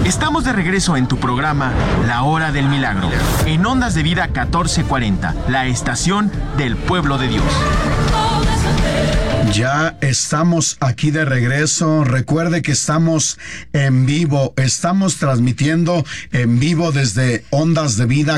Estamos de regreso en tu programa La Hora del Milagro, en Ondas de Vida 1440, la estación del pueblo de Dios. Ya estamos aquí de regreso. Recuerde que estamos en vivo. Estamos transmitiendo en vivo desde Ondas de Vida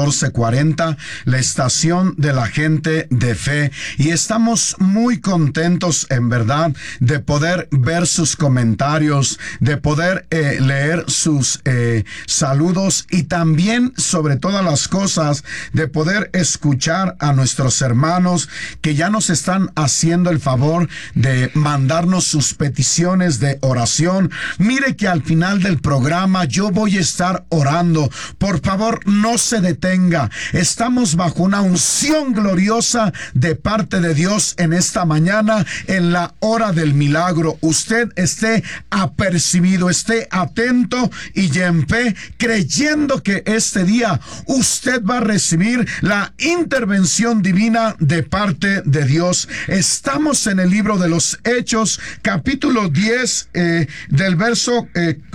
1440, la estación de la gente de fe. Y estamos muy contentos, en verdad, de poder ver sus comentarios, de poder leer sus saludos y también, sobre todas las cosas, de poder escuchar a nuestros hermanos que ya nos están haciendo el favor de mandarnos sus peticiones de oración. Mire que al final del programa yo voy a estar orando. Por favor, no se detenga. Estamos bajo una unción gloriosa de parte de Dios en esta mañana, en la hora del milagro. Usted esté apercibido, esté atento y en fe, creyendo que este día usted va a recibir la intervención divina de parte de Dios. Estamos en el libro de los Hechos, capítulo 10, del verso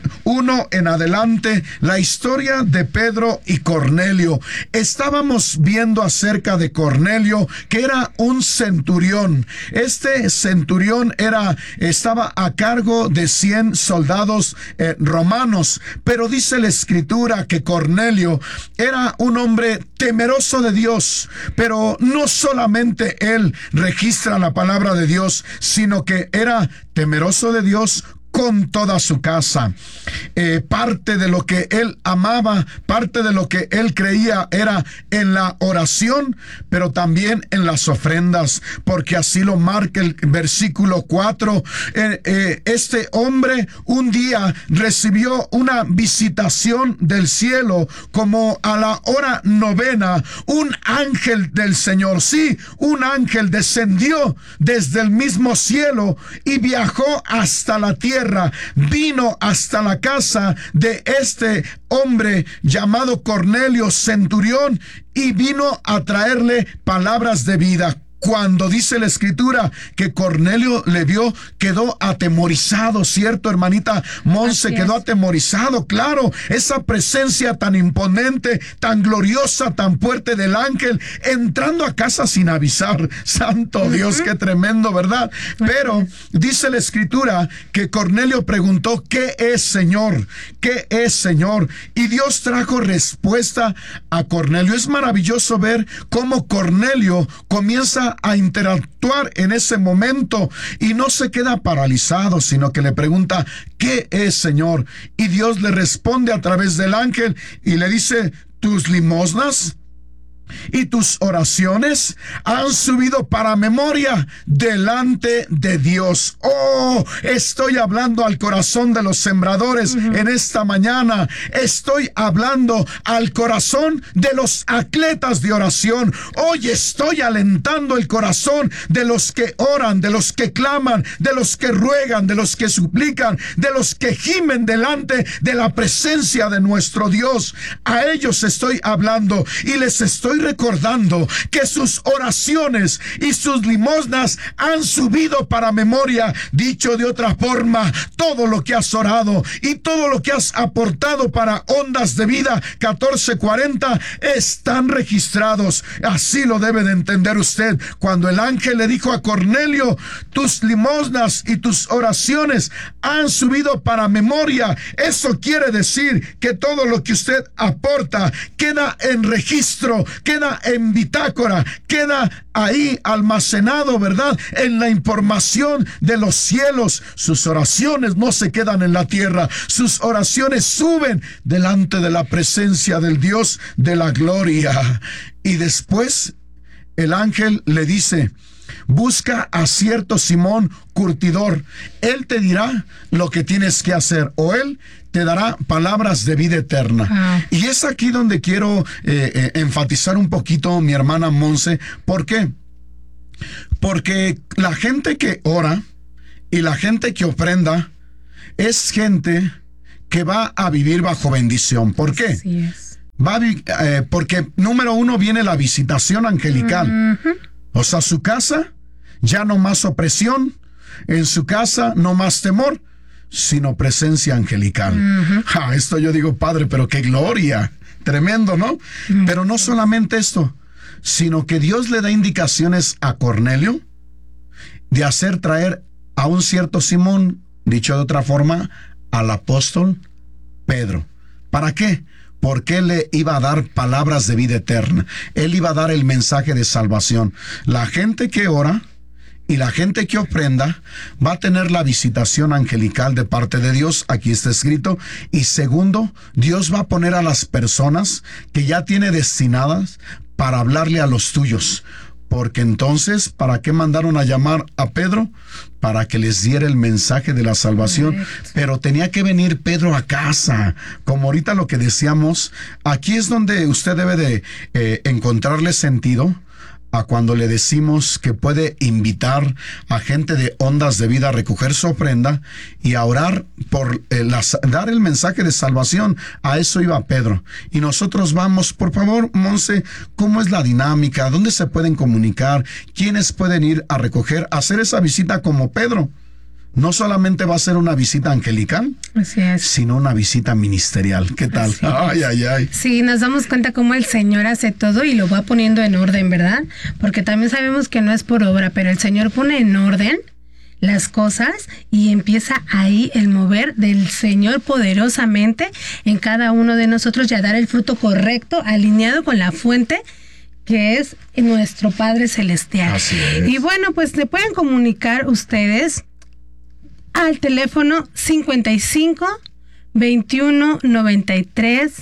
1 en adelante, la historia de Pedro y Cornelio. Estábamos viendo acerca de Cornelio, que era un centurión. Este centurión estaba a cargo de 100 soldados romanos, pero dice la Escritura que Cornelio era un hombre temeroso de Dios, pero no solamente él registra la palabra de Dios, sino que era temeroso de Dios con toda su casa. Parte de lo que él amaba, parte de lo que él creía era en la oración, pero también en las ofrendas, porque así lo marca el versículo 4. Este hombre un día recibió una visitación del cielo, como a la hora 9, un ángel del Señor, sí, un ángel descendió desde el mismo cielo y viajó hasta la tierra. Vino hasta la casa de este hombre llamado Cornelio, centurión, y vino a traerle palabras de vida. Cuando dice la Escritura que Cornelio le vio, quedó atemorizado, ¿cierto, hermanita Monse? Quedó atemorizado, claro, esa presencia tan imponente, tan gloriosa, tan fuerte del ángel, entrando a casa sin avisar. Santo Dios, qué tremendo, ¿verdad? Pero dice la Escritura que Cornelio preguntó, ¿qué es, Señor? ¿Qué es, Señor? Y Dios trajo respuesta a Cornelio. Es maravilloso ver cómo Cornelio comienza a interactuar en ese momento y no se queda paralizado, sino que le pregunta, ¿qué es, Señor? Y Dios le responde a través del ángel y le dice, tus limosnas y tus oraciones han subido para memoria delante de Dios. Oh, estoy hablando al corazón de los sembradores en esta mañana. Estoy hablando al corazón de los atletas de oración. Hoy estoy alentando el corazón de los que oran, de los que claman, de los que ruegan, de los que suplican, de los que gimen delante de la presencia de nuestro Dios. A ellos estoy hablando y les estoy recordando que sus oraciones y sus limosnas han subido para memoria. Dicho de otra forma, todo lo que has orado y todo lo que has aportado para Ondas de Vida 1440 están registrados. Así lo debe de entender usted. Cuando el ángel le dijo a Cornelio, tus limosnas y tus oraciones han subido para memoria, eso quiere decir que todo lo que usted aporta queda en registro, queda en bitácora, queda ahí almacenado, ¿verdad? En la información de los cielos. Sus oraciones no se quedan en la tierra, sus oraciones suben delante de la presencia del Dios de la gloria. Y después el ángel le dice, busca a cierto Simón curtidor, él te dirá lo que tienes que hacer, o él te dará palabras de vida eterna. Y es aquí donde quiero enfatizar un poquito, mi hermana Monse. ¿Por qué? Porque la gente que ora y la gente que ofrenda es gente que va a vivir bajo bendición. ¿Por qué? Así es. Porque número uno viene la visitación angelical. O sea, su casa ya no más opresión, en su casa no más temor. sino presencia angelical. Esto yo digo, Padre, pero qué gloria, tremendo, ¿no? Pero no solamente esto, sino que Dios le da indicaciones a Cornelio de hacer traer a un cierto Simón, dicho de otra forma, al apóstol Pedro. ¿Para qué? Porque él le iba a dar palabras de vida eterna. Él iba a dar el mensaje de salvación. La gente que ora y la gente que ofrenda va a tener la visitación angelical de parte de Dios. Aquí está escrito. Y segundo, Dios va a poner a las personas que ya tiene destinadas para hablarle a los tuyos. Porque entonces, ¿para qué mandaron a llamar a Pedro? Para que les diera el mensaje de la salvación. Correcto. Pero tenía que venir Pedro a casa. Como ahorita lo que decíamos, aquí es donde usted debe de encontrarle sentido a cuando le decimos que puede invitar a gente de Ondas de Vida a recoger su ofrenda y a orar por dar el mensaje de salvación. A eso iba Pedro. Y nosotros vamos, por favor, Monse, ¿cómo es la dinámica? ¿Dónde se pueden comunicar? ¿Quiénes pueden ir a recoger, hacer esa visita como Pedro? No solamente va a ser una visita angelical, así es, sino una visita ministerial. ¿Qué tal? Ay. Sí, nos damos cuenta cómo el Señor hace todo y lo va poniendo en orden, ¿verdad? Porque también sabemos que no es por obra, pero el Señor pone en orden las cosas y empieza ahí el mover del Señor poderosamente en cada uno de nosotros y a dar el fruto correcto, alineado con la fuente que es nuestro Padre Celestial. Así es. Y bueno, pues se pueden comunicar ustedes al teléfono 55 21 93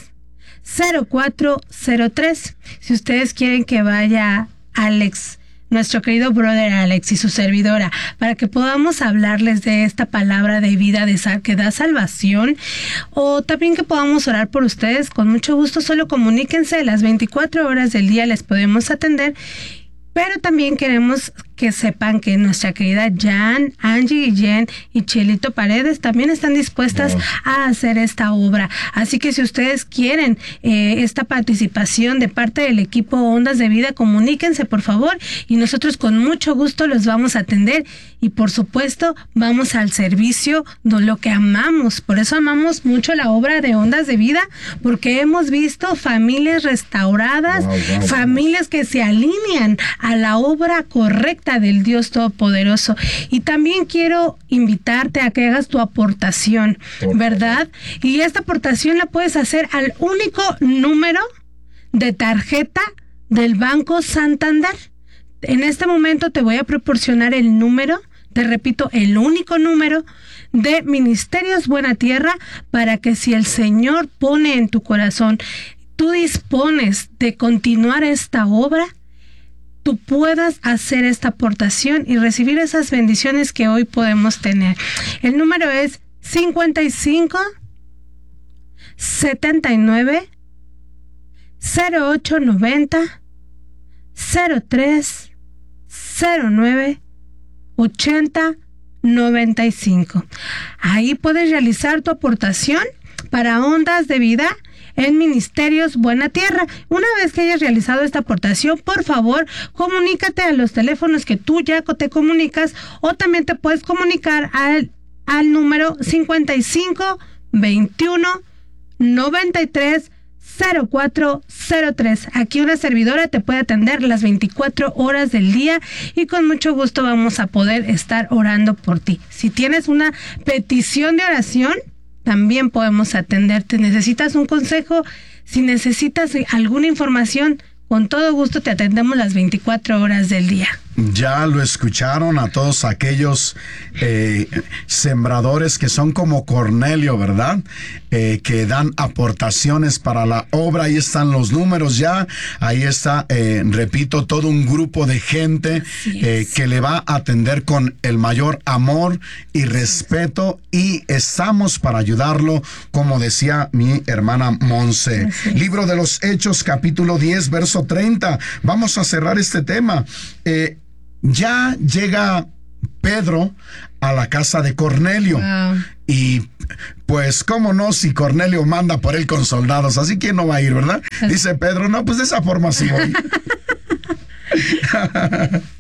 0403. Si ustedes quieren que vaya Alex, nuestro querido brother Alex y su servidora, para que podamos hablarles de esta palabra de vida que da salvación, o también que podamos orar por ustedes, con mucho gusto, solo comuníquense, las 24 horas del día les podemos atender. Pero también queremos que sepan que nuestra querida Jan, Angie Guillén y Chelito Paredes también están dispuestas a hacer esta obra. Así que si ustedes quieren esta participación de parte del equipo Ondas de Vida, comuníquense por favor y nosotros con mucho gusto los vamos a atender y por supuesto vamos al servicio de lo que amamos. Por eso amamos mucho la obra de Ondas de Vida, porque hemos visto familias restauradas, familias que se alinean a la obra correcta del Dios Todopoderoso. Y también quiero invitarte a que hagas tu aportación, ¿verdad? Y esta aportación la puedes hacer al único número de tarjeta del Banco Santander. En este momento te voy a proporcionar el número, te repito, el único número de Ministerios Buena Tierra, para que si el Señor pone en tu corazón, tú dispones de continuar esta obra, tú puedas hacer esta aportación y recibir esas bendiciones que hoy podemos tener. El número es 55 79 0890 03 09 80 95. Ahí puedes realizar tu aportación para Ondas de Vida en Ministerios Buena Tierra. Una vez que hayas realizado esta aportación, por favor, comunícate a los teléfonos que tú ya te comunicas, o también te puedes comunicar al número 55 21 93 0403. Aquí una servidora te puede atender las 24 horas del día y con mucho gusto vamos a poder estar orando por ti. Si tienes una petición de oración, también podemos atenderte. ¿Necesitas un consejo? Si necesitas alguna información, con todo gusto te atendemos las 24 horas del día. Ya lo escucharon a todos aquellos sembradores que son como Cornelio, ¿verdad? Que dan aportaciones para la obra. Ahí están los números ya. Ahí está, repito, todo un grupo de gente que le va a atender con el mayor amor y respeto. Y estamos para ayudarlo, como decía mi hermana Monse. Libro de los Hechos, capítulo 10, verso 30. Vamos a cerrar este tema. Ya llega Pedro a la casa de Cornelio. Y pues, ¿cómo no? Si Cornelio manda por él con soldados, así que no va a ir, ¿verdad? Dice Pedro, no, pues de esa forma sí voy.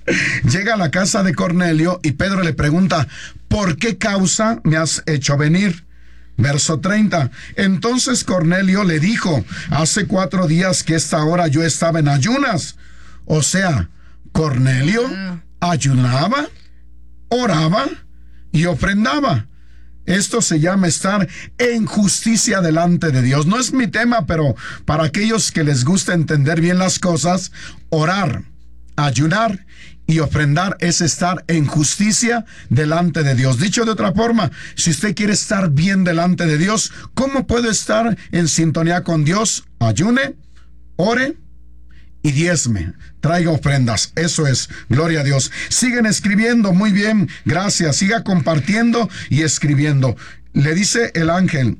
Llega a la casa de Cornelio y Pedro le pregunta, ¿por qué causa me has hecho venir? Verso 30. Entonces Cornelio le dijo, hace 4 días que esta hora yo estaba en ayunas. O sea, Cornelio ayunaba, oraba y ofrendaba. Esto se llama estar en justicia delante de Dios. No es mi tema, pero para aquellos que les gusta entender bien las cosas, orar, ayunar y ofrendar es estar en justicia delante de Dios. Dicho de otra forma, si usted quiere estar bien delante de Dios, ¿cómo puede estar en sintonía con Dios? Ayune, ore y diezme, traiga ofrendas. Eso es, gloria a Dios. Siguen escribiendo, muy bien, gracias. Siga compartiendo y escribiendo. Le dice el ángel,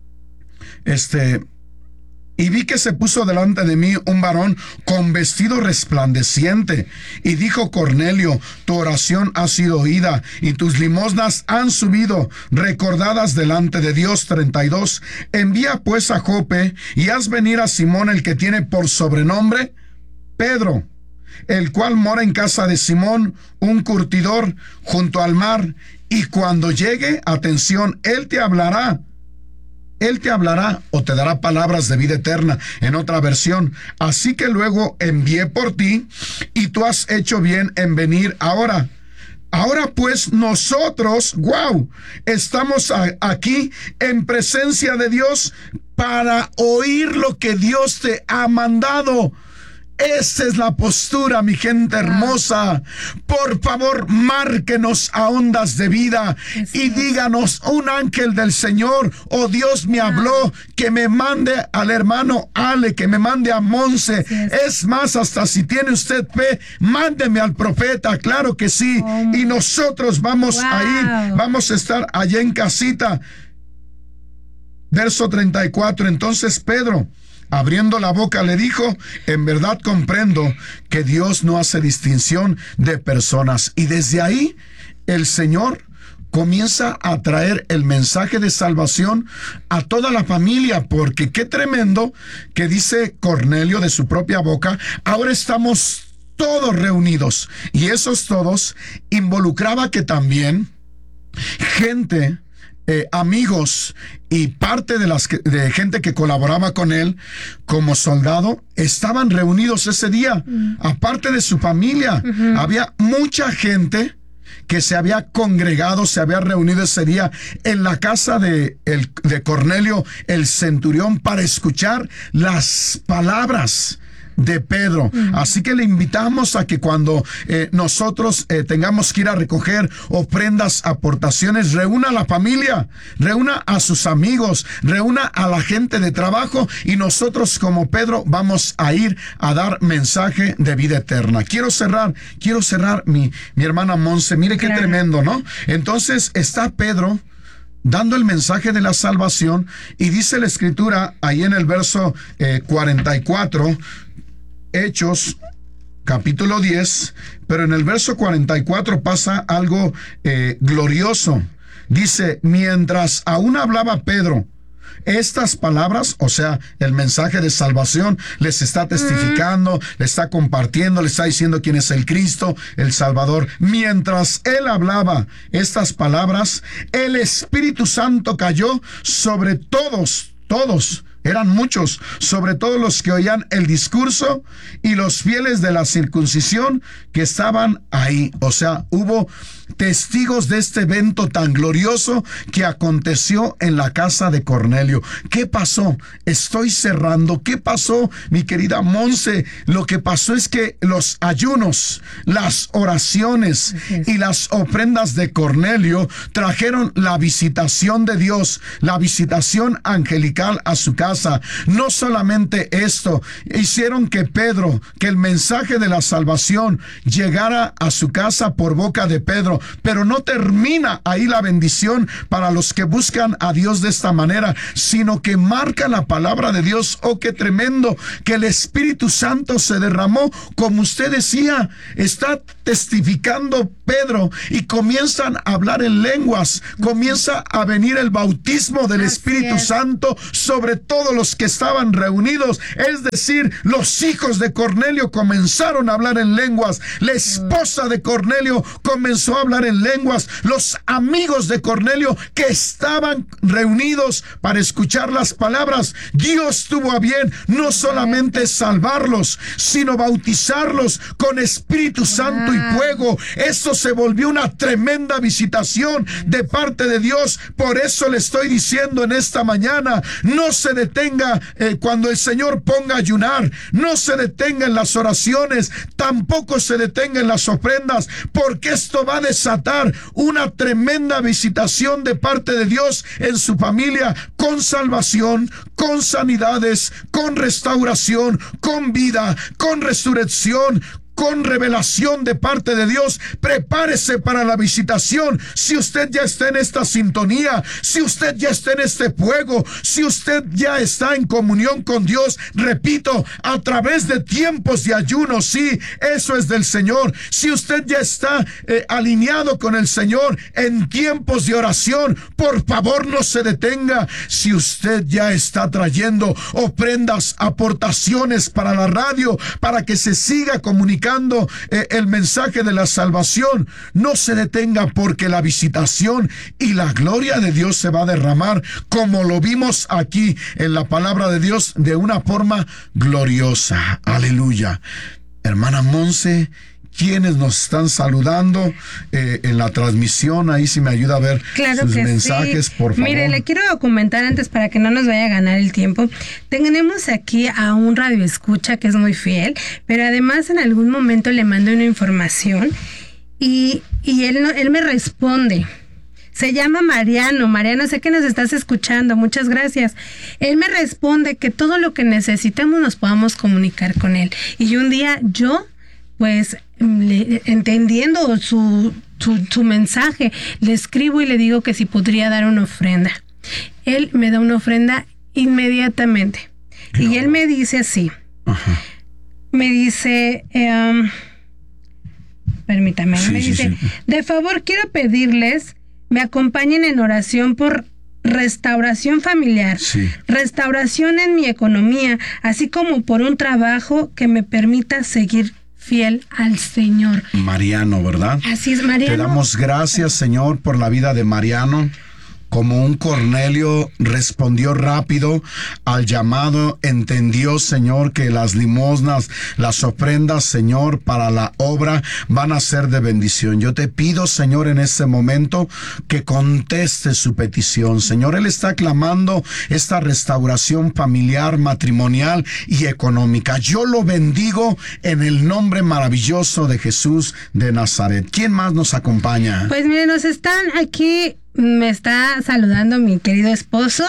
y vi que se puso delante de mí un varón con vestido resplandeciente. Y dijo Cornelio, tu oración ha sido oída y tus limosnas han subido, recordadas delante de Dios. 32. Envía pues a Jope y haz venir a Simón, el que tiene por sobrenombre Pedro, el cual mora en casa de Simón, un curtidor, junto al mar. Y cuando llegue, atención, él te hablará o te dará palabras de vida eterna, en otra versión. Así que luego envié por ti y tú has hecho bien en venir ahora. Ahora pues nosotros, estamos aquí en presencia de Dios para oír lo que Dios te ha mandado. Esa es la postura, mi gente hermosa. Por favor, márquenos a Ondas de Vida y díganos, un ángel del Señor, Dios me habló, que me mande al hermano Ale, que me mande a Monse. Es más, hasta si tiene usted fe, mándeme al profeta, claro que sí. Y nosotros vamos a ir, vamos a estar allá en casita. Verso 34, entonces Pedro, abriendo la boca, le dijo, en verdad comprendo que Dios no hace distinción de personas. Y desde ahí el Señor comienza a traer el mensaje de salvación a toda la familia, porque qué tremendo que dice Cornelio de su propia boca, ahora estamos todos reunidos. Y esos todos involucraba que también gente, amigos y parte de gente que colaboraba con él como soldado, estaban reunidos ese día. Aparte de su familia, había mucha gente que se había congregado, se había reunido ese día en la casa de Cornelio, el centurión, para escuchar las palabras de Pedro. Así que le invitamos a que cuando nosotros tengamos que ir a recoger ofrendas, aportaciones, reúna a la familia, reúna a sus amigos, reúna a la gente de trabajo, y nosotros como Pedro vamos a ir a dar mensaje de vida eterna. Quiero cerrar mi hermana Monse, mire qué tremendo, ¿no? Entonces está Pedro dando el mensaje de la salvación, y dice la escritura ahí en el verso 44, Hechos, capítulo 10, pero en el verso 44 pasa algo glorioso. Dice, mientras aún hablaba Pedro estas palabras, o sea, el mensaje de salvación, les está testificando, le está compartiendo, le está diciendo quién es el Cristo, el Salvador. Mientras él hablaba estas palabras, el Espíritu Santo cayó sobre todos, eran muchos, sobre todo los que oían el discurso y los fieles de la circuncisión que estaban ahí. O sea, hubo testigos de este evento tan glorioso que aconteció en la casa de Cornelio. ¿Qué pasó? Estoy cerrando. ¿Qué pasó, mi querida Monse? Lo que pasó es que los ayunos, las oraciones y las ofrendas de Cornelio trajeron la visitación de Dios, la visitación angelical a su casa. No solamente esto, hicieron que el mensaje de la salvación llegara a su casa por boca de Pedro. Pero no termina ahí la bendición para los que buscan a Dios de esta manera, sino que marca la palabra de Dios. Oh, qué tremendo, que el Espíritu Santo se derramó, como usted decía, está testificando Pedro, y comienzan a hablar en lenguas, comienza a venir el bautismo del Espíritu Santo sobre todo todos los que estaban reunidos, es decir, los hijos de Cornelio comenzaron a hablar en lenguas, la esposa de Cornelio comenzó a hablar en lenguas, los amigos de Cornelio que estaban reunidos para escuchar las palabras, Dios tuvo a bien no solamente salvarlos, sino bautizarlos con Espíritu Santo y fuego. Esto se volvió una tremenda visitación de parte de Dios. Por eso le estoy diciendo en esta mañana, no se detenga cuando el Señor ponga a ayunar, no se detenga en las oraciones, tampoco se detenga en las ofrendas, porque esto va a desatar una tremenda visitación de parte de Dios en su familia, con salvación, con sanidades, con restauración, con vida, con resurrección, con revelación de parte de Dios. Prepárese para la visitación. Si usted ya está en esta sintonía, si usted ya está en este fuego, si usted ya está en comunión con Dios, repito, a través de tiempos de ayuno, sí, eso es del Señor. Si usted ya está alineado con el Señor en tiempos de oración, por favor no se detenga. Si usted ya está trayendo ofrendas, aportaciones para la radio, para que se siga comunicando el mensaje de la salvación, no se detenga, porque la visitación y la gloria de Dios se va a derramar, como lo vimos aquí en la palabra de Dios, de una forma gloriosa. Aleluya. Hermana Monse, quienes nos están saludando en la transmisión, ahí si me ayuda a ver sus mensajes, sí, por favor. Mire, le quiero comentar antes para que no nos vaya a ganar el tiempo. Tenemos aquí a un radioescucha que es muy fiel, pero además en algún momento le mando una información y él me responde. Se llama Mariano. Mariano, sé que nos estás escuchando, muchas gracias. Él me responde que todo lo que necesitemos nos podamos comunicar con él. Y un día yo, pues, entendiendo su mensaje, le escribo y le digo que si podría dar una ofrenda. Él me da una ofrenda inmediatamente. No. Y él me dice así. Ajá. Me dice, permítame, sí, me dice, sí. De favor quiero pedirles me acompañen en oración por restauración familiar, sí, restauración en mi economía, así como por un trabajo que me permita seguir fiel al Señor. Mariano, ¿verdad? Así es, Mariano. Te damos gracias, Señor, por la vida de Mariano. Como un Cornelio respondió rápido al llamado, entendió, Señor, que las limosnas, las ofrendas, Señor, para la obra van a ser de bendición. Yo te pido, Señor, en este momento que conteste su petición. Señor, él está clamando esta restauración familiar, matrimonial y económica. Yo lo bendigo en el nombre maravilloso de Jesús de Nazaret. ¿Quién más nos acompaña? Pues miren, nos están aquí. Me está saludando mi querido esposo.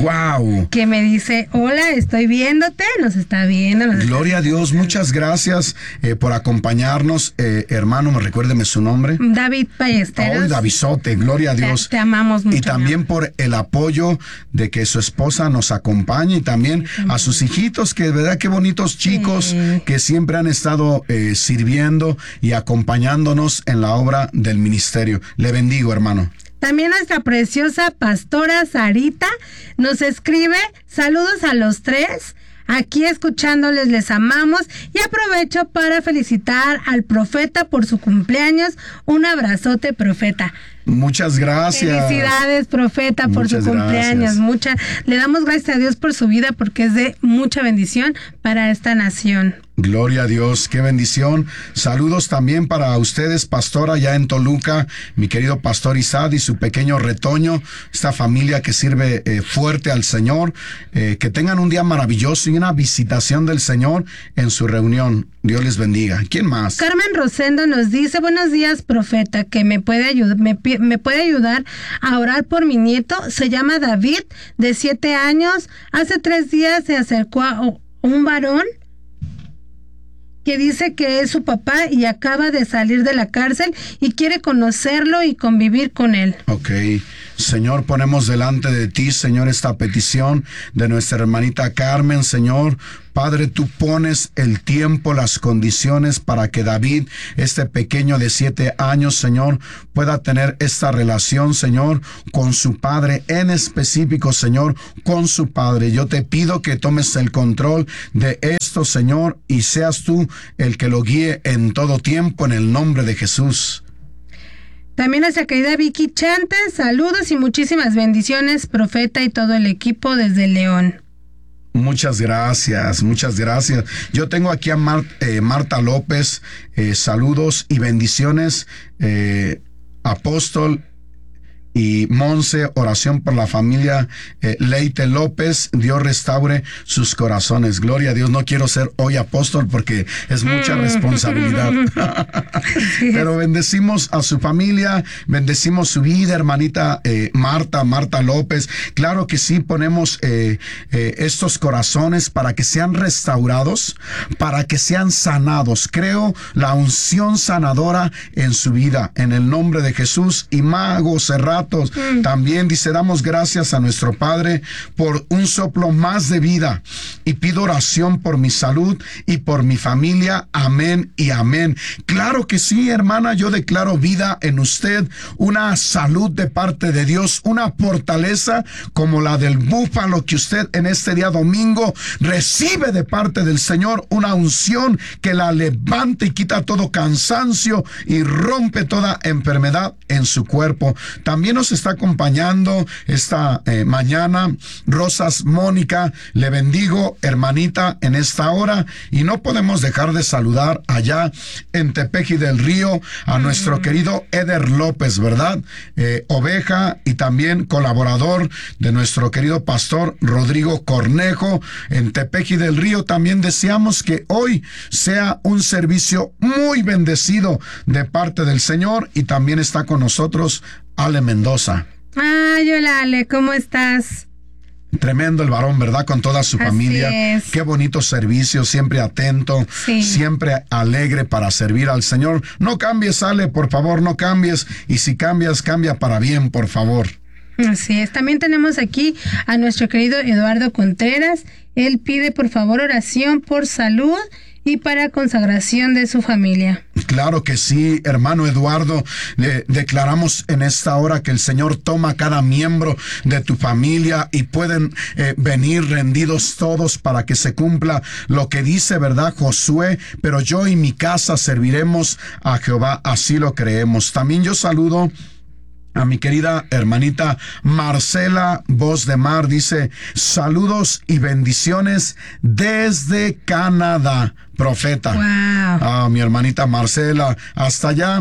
¡Wow! Que me dice, hola, estoy viéndote, nos está viendo. Gloria a Dios, muchas gracias por acompañarnos. Hermano, recuérdeme su nombre. David Ballesteros. Oh, Davisote, gloria a Dios. Te amamos mucho. Y también por el apoyo de que su esposa nos acompañe, y también a sus hijitos, que de verdad qué bonitos chicos, que siempre han estado sirviendo y acompañándonos en la obra del ministerio. Le bendigo, hermano. También nuestra preciosa pastora Sarita nos escribe, saludos a los tres, aquí escuchándoles, les amamos, y aprovecho para felicitar al profeta por su cumpleaños. Un abrazote, profeta. Muchas gracias. Felicidades, profeta, por su cumpleaños. Le damos gracias a Dios por su vida, porque es de mucha bendición para esta nación. Gloria a Dios, qué bendición. Saludos también para ustedes, pastora, allá en Toluca, mi querido pastor Isad y su pequeño retoño, esta familia que sirve fuerte al Señor. Que tengan un día maravilloso y una visitación del Señor en su reunión. Dios les bendiga. ¿Quién más? Carmen Rosendo nos dice, buenos días, profeta, que me puede ayudar a orar por mi nieto. Se llama David, de 7 años. Hace 3 días se acercó a un varón que dice que es su papá y acaba de salir de la cárcel y quiere conocerlo y convivir con él. Ok. Señor, ponemos delante de ti, Señor, esta petición de nuestra hermanita Carmen, Señor. Padre, tú pones el tiempo, las condiciones para que David, este pequeño de 7 años, Señor, pueda tener esta relación, Señor, con su padre, en específico, Señor, con su padre. Yo te pido que tomes el control de esto, Señor, y seas tú el que lo guíe en todo tiempo, en el nombre de Jesús. También nuestra querida Vicky Chantes, saludos y muchísimas bendiciones, profeta y todo el equipo desde León. Muchas gracias, muchas gracias. Yo tengo aquí a Marta López, saludos y bendiciones, apóstol. Y Monse, oración por la familia Leite López, Dios restaure sus corazones. Gloria a Dios, no quiero ser hoy apóstol porque es mucha responsabilidad. Pero bendecimos a su familia, bendecimos su vida, hermanita Marta López. Claro que sí, ponemos estos corazones para que sean restaurados, para que sean sanados. Creo la unción sanadora en su vida, en el nombre de Jesús. Y Mago Serrato también dice, damos gracias a nuestro Padre por un soplo más de vida y pido oración por mi salud y por mi familia. Amén y amén. Claro que sí, hermana, yo declaro vida en usted, una salud de parte de Dios, una fortaleza como la del búfalo que usted en este día domingo recibe de parte del Señor, una unción que la levanta y quita todo cansancio y rompe toda enfermedad en su cuerpo. También nos está acompañando esta mañana Rosas Mónica. Le bendigo, hermanita, en esta hora, y no podemos dejar de saludar allá en Tepeji del Río a nuestro querido Eder López, ¿verdad? Oveja y también colaborador de nuestro querido pastor Rodrigo Cornejo en Tepeji del Río. También deseamos que hoy sea un servicio muy bendecido de parte del Señor, y también está con nosotros Ale Mendoza. Ay, hola Ale, ¿cómo estás? Tremendo el varón, ¿verdad? Con toda su familia. Es. Qué bonito servicio, siempre atento, sí, siempre alegre para servir al Señor. No cambies, Ale, por favor, no cambies. Y si cambias, cambia para bien, por favor. Así es. También tenemos aquí a nuestro querido Eduardo Contreras. Él pide por favor oración por salud y para consagración de su familia. Claro que sí, hermano Eduardo. Declaramos en esta hora que el Señor toma a cada miembro de tu familia y pueden venir rendidos todos para que se cumpla lo que dice, ¿verdad, Josué? Pero yo y mi casa serviremos a Jehová, así lo creemos. También yo saludo a mi querida hermanita Marcela Voz de Mar. Dice, saludos y bendiciones desde Canadá, profeta. Wow. Mi hermanita Marcela, hasta allá.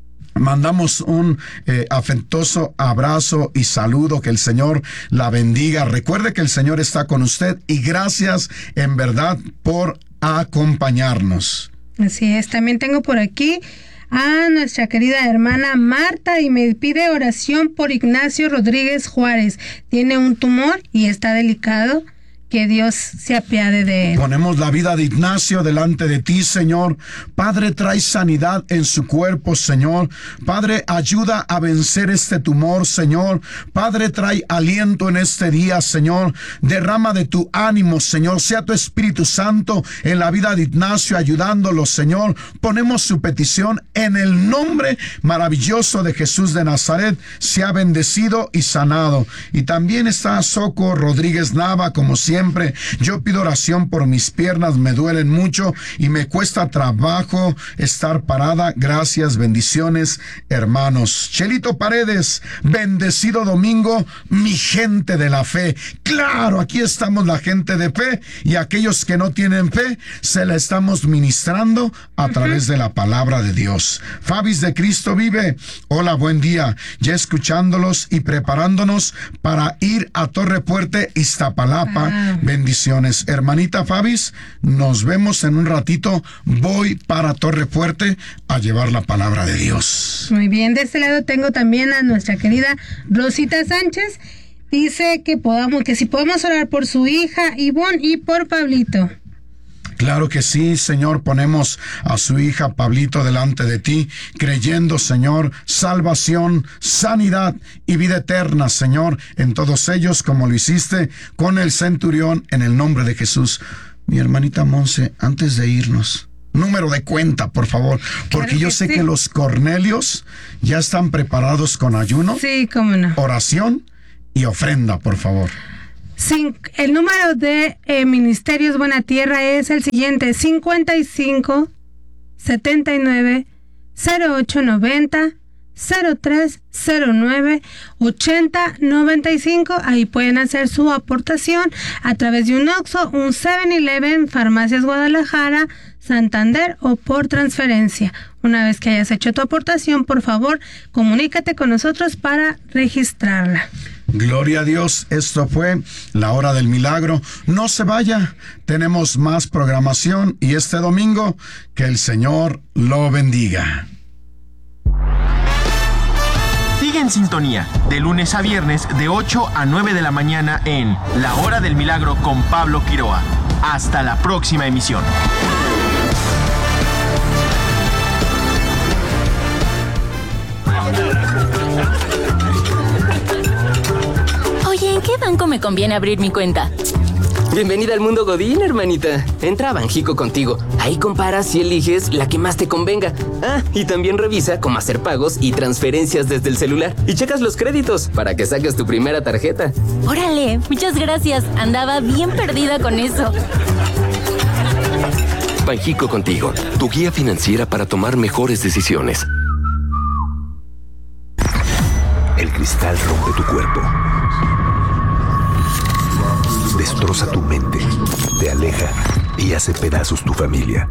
Mandamos un afectuoso abrazo y saludo, que el Señor la bendiga. Recuerde que el Señor está con usted y gracias en verdad por acompañarnos. Así es, también tengo por aquí a nuestra querida hermana Marta y me pide oración por Ignacio Rodríguez Juárez. Tiene un tumor y está delicado. Que Dios se apiade de él. Ponemos la vida de Ignacio delante de ti, Señor. Padre, trae sanidad en su cuerpo, Señor. Padre, ayuda a vencer este tumor, Señor. Padre, trae aliento en este día, Señor. Derrama de tu ánimo, Señor. Sea tu Espíritu Santo en la vida de Ignacio, ayudándolo, Señor. Ponemos su petición en el nombre maravilloso de Jesús de Nazaret. Sea bendecido y sanado. Y también está Soco Rodríguez Nava, como siempre. Yo pido oración por mis piernas, me duelen mucho y me cuesta trabajo estar parada. Gracias, bendiciones, hermanos. Chelito Paredes, bendecido domingo, mi gente de la fe. Claro, aquí estamos la gente de fe, y aquellos que no tienen fe, se la estamos ministrando a través de la palabra de Dios. Fabis de Cristo vive. Hola, buen día. Ya escuchándolos y preparándonos para ir a Torre Fuerte, Iztapalapa. Bendiciones. Hermanita Fabis, nos vemos en un ratito. Voy para Torre Fuerte a llevar la palabra de Dios. Muy bien, de este lado tengo también a nuestra querida Rosita Sánchez. Dice que si podemos orar por su hija Ivonne y por Pablito. Claro que sí, Señor, ponemos a su hija Pablito delante de ti, creyendo, Señor, salvación, sanidad y vida eterna, Señor, en todos ellos, como lo hiciste con el centurión, en el nombre de Jesús. Mi hermanita Monse, antes de irnos, número de cuenta, por favor, porque claro yo sé sí. que los Cornelios ya están preparados con ayuno, Sí, cómo no. oración y ofrenda, por favor. El número de Ministerios Buena Tierra es el siguiente: 55 79 0890 0309 8095. Ahí pueden hacer su aportación a través de un Oxxo, un 7-Eleven, Farmacias Guadalajara, Santander o por transferencia. Una vez que hayas hecho tu aportación, por favor, comunícate con nosotros para registrarla. Gloria a Dios, esto fue la hora del milagro. No se vaya, tenemos más programación y este domingo que el Señor lo bendiga. Sigue en sintonía, de lunes a viernes, de 8 a 9 de la mañana en La Hora del Milagro con Pablo Quiroa. Hasta la próxima emisión. Oye, ¿en qué banco me conviene abrir mi cuenta? Bienvenida al mundo Godín, hermanita. Entra a Banjico Contigo. Ahí comparas y eliges la que más te convenga. Ah, y también revisa cómo hacer pagos y transferencias desde el celular. Y checas los créditos para que saques tu primera tarjeta. Órale, muchas gracias. Andaba bien perdida con eso. Banjico Contigo, tu guía financiera para tomar mejores decisiones. El cristal rompe tu cuerpo. Destroza tu mente, te aleja y hace pedazos tu familia.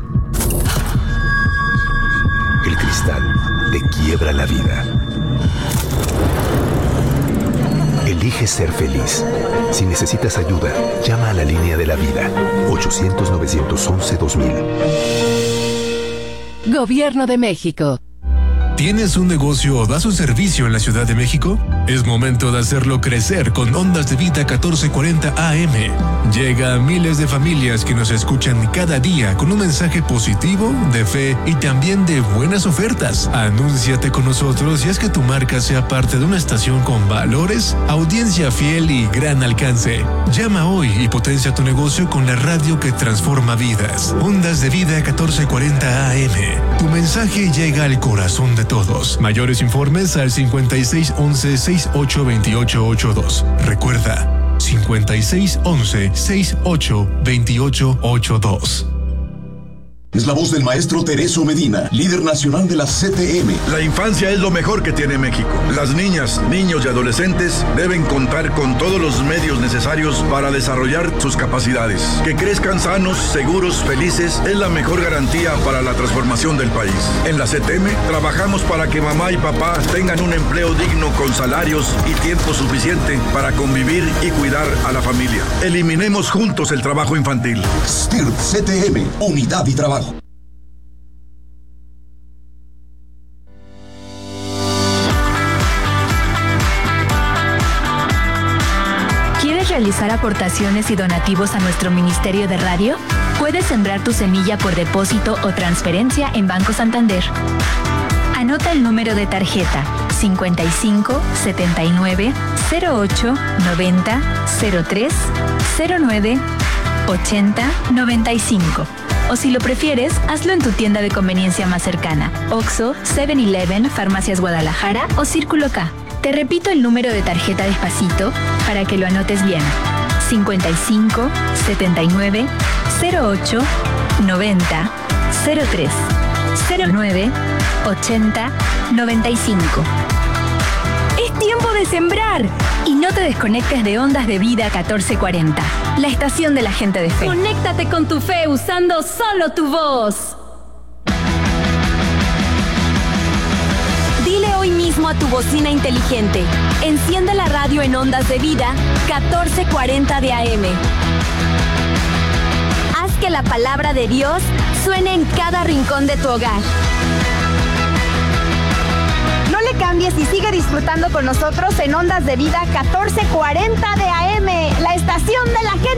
El cristal te quiebra la vida. Elige ser feliz. Si necesitas ayuda, llama a la línea de la vida, 800-911-2000. Gobierno de México. ¿Tienes un negocio o das un servicio en la Ciudad de México? Es momento de hacerlo crecer con Ondas de Vida 1440 AM. Llega a miles de familias que nos escuchan cada día con un mensaje positivo, de fe y también de buenas ofertas. Anúnciate con nosotros y haz que tu marca sea parte de una estación con valores, audiencia fiel y gran alcance. Llama hoy y potencia tu negocio con la radio que transforma vidas. Ondas de Vida 1440 AM. Tu mensaje llega al corazón de todos. Mayores informes al 5611-682882. Recuerda, 5611-682882. Es la voz del maestro Tereso Medina, líder nacional de la CTM. La infancia es lo mejor que tiene México. Las niñas, niños y adolescentes deben contar con todos los medios necesarios para desarrollar sus capacidades. Que crezcan sanos, seguros, felices es la mejor garantía para la transformación del país. En la CTM trabajamos para que mamá y papá tengan un empleo digno con salarios y tiempo suficiente para convivir y cuidar a la familia. Eliminemos juntos el trabajo infantil. STIRT CTM, unidad y trabajo. ¿Realizar aportaciones y donativos a nuestro Ministerio de Radio? Puedes sembrar tu semilla por depósito o transferencia en Banco Santander. Anota el número de tarjeta 55 79 08 90 03 09 80 95. O si lo prefieres, hazlo en tu tienda de conveniencia más cercana: Oxxo, 7-Eleven, Farmacias Guadalajara o Círculo K. Te repito el número de tarjeta despacito para que lo anotes bien: 55 79 08 90 03 09 80 95. Es tiempo de sembrar. Y no te desconectes de Ondas de Vida 1440, la estación de la gente de fe. Conéctate con tu fe usando solo tu voz. Dile hoy mismo a tu bocina inteligente: enciende la radio en Ondas de Vida 1440 de AM. Haz que la palabra de Dios suene en cada rincón de tu hogar. No le cambies y sigue disfrutando con nosotros en Ondas de Vida 1440 de AM, la estación de la gente